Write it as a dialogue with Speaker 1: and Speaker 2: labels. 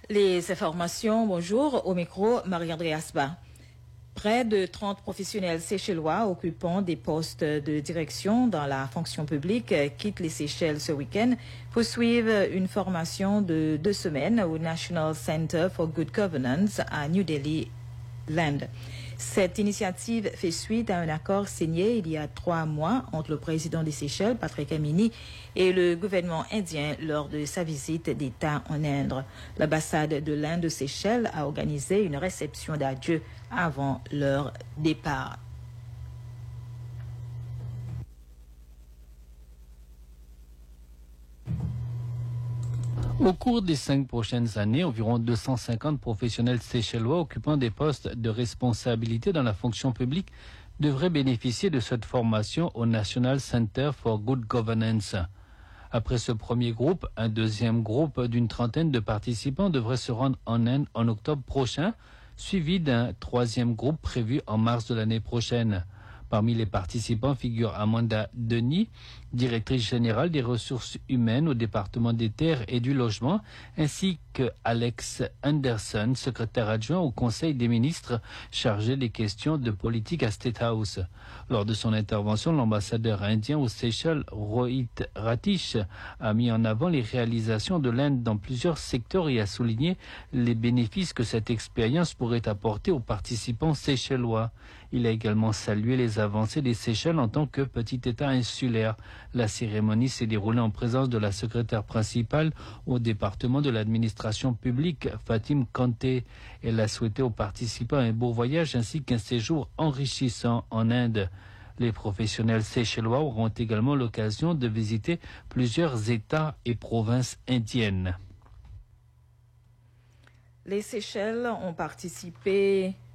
Speaker 1: Les informations, bonjour, au micro, Marie-André Asba. Près de 30 professionnels séchellois occupant des postes de direction dans la fonction publique quittent les Seychelles ce week-end pour suivre une formation de 2 semaines au National Center for Good Governance à New Delhi, l'Inde. Cette initiative fait suite à un accord signé il y a 3 mois entre le président des Seychelles, Patrick Amini, et le gouvernement indien lors de sa visite d'État en Inde. L'ambassade de l'Inde aux Seychelles a organisé une réception d'adieu avant leur départ.
Speaker 2: Au cours des 5 prochaines années, environ 250 professionnels séchellois occupant des postes de responsabilité dans la fonction publique devraient bénéficier de cette formation au National Center for Good Governance. Après ce premier groupe, un deuxième groupe d'une trentaine de participants devrait se rendre en Inde en octobre prochain, suivi d'un troisième groupe prévu en mars de l'année prochaine. Parmi les participants figure Amanda Denis, directrice générale des ressources humaines au département des terres et du logement, ainsi que Alex Anderson, secrétaire adjoint au Conseil des ministres chargé des questions de politique à State House. Lors de son intervention, l'ambassadeur indien aux Seychelles, Rohit Ratish, a mis en avant les réalisations de l'Inde dans plusieurs secteurs et a souligné les bénéfices que cette expérience pourrait apporter aux participants seychellois. Il a également salué les avancées des Seychelles en tant que petit État insulaire. La cérémonie s'est déroulée en présence de la secrétaire principale au département de l'administration publique, Fatim Kanté. Elle a souhaité aux participants un beau voyage ainsi qu'un séjour enrichissant en Inde. Les professionnels seychellois auront également l'occasion de visiter plusieurs États et provinces indiennes.
Speaker 1: Les Seychelles ont participé